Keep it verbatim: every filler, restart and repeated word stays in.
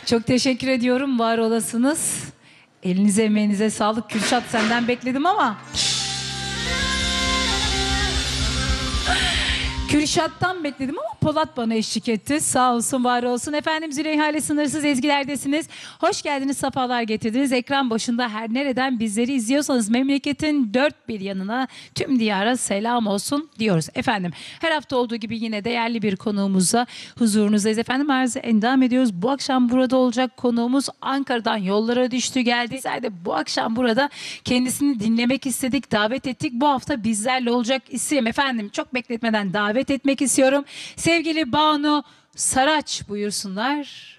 Çok teşekkür ediyorum. Var olasınız. Elinize emeğinize sağlık. Kürşat, senden bekledim ama. Kürşat'tan bekledim ama Polat bana eşlik etti. Sağ olsun, var olsun. Efendim, Züleyha ile Sınırsız Ezgilerdesiniz. Hoş geldiniz, sefalar getirdiniz. Ekran başında her nereden bizleri izliyorsanız memleketin dört bir yanına, tüm diyara selam olsun diyoruz. Efendim, her hafta olduğu gibi yine değerli bir konuğumuzla huzurunuzdayız. Efendim, arz endam ediyoruz. Bu akşam burada olacak konuğumuz Ankara'dan yollara düştü geldi. Bizler de bu akşam burada kendisini dinlemek istedik, davet ettik. Bu hafta bizlerle olacak isim, efendim, çok bekletmeden davet etmek istiyorum. Sevgili Banu Saraç, buyursunlar.